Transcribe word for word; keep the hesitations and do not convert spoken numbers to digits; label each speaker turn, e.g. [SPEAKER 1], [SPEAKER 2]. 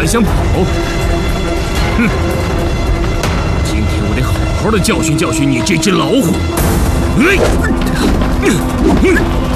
[SPEAKER 1] 想跑？哼！今天我得好好的教训教训你这只老虎！哎！